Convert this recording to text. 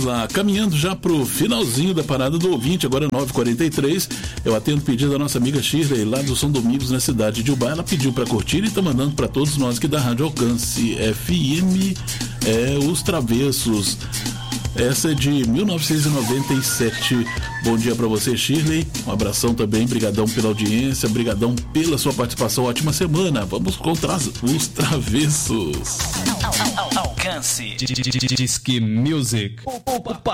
lá, caminhando já pro finalzinho da parada do ouvinte, agora 9h43. Eu atendo o pedido da nossa amiga Shirley, lá do São Domingos, na cidade de Ubá. Ela pediu pra curtir e tá mandando pra todos nós que da Rádio Alcance FM, Os Travessos. Essa é de 1997. Bom dia pra você, Shirley. Um abração também, brigadão pela audiência, brigadão pela sua participação. Ótima semana. Vamos contra os Travessos. Alcance Disque Music. O